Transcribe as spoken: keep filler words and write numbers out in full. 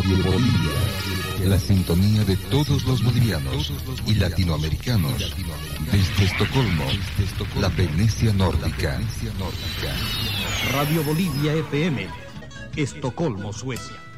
Radio Bolivia, la sintonía de todos los bolivianos y latinoamericanos. Desde Estocolmo, la Venecia nórdica. Radio Bolivia F M, Estocolmo, Suecia.